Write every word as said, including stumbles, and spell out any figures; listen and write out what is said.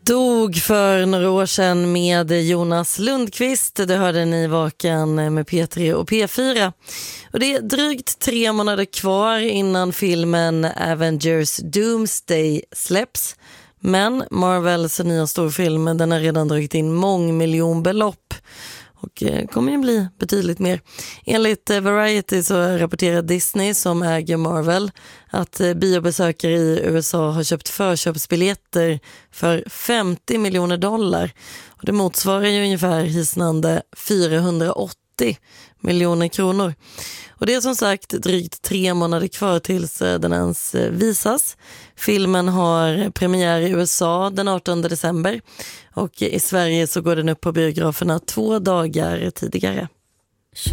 Dog för några år sedan med Jonas Lundqvist. Det hörde ni Vaken med P tre och P fyra. Och det är drygt tre månader kvar innan filmen Avengers Doomsday släpps. Men Marvels nya storfilm, den har redan dragit in mångmiljonbelopp. Och kommer ju bli betydligt mer. Enligt Variety så rapporterar Disney, som äger Marvel, att biobesökare i U S A har köpt förköpsbiljetter för femtio miljoner dollar. Och det motsvarar ju ungefär hisnande fyrahundraåttio miljoner kronor. Och det är som sagt drygt tre månader kvar tills den ens visas. Filmen har premiär i U S A den artonde december och i Sverige så går den upp på biograferna två dagar tidigare.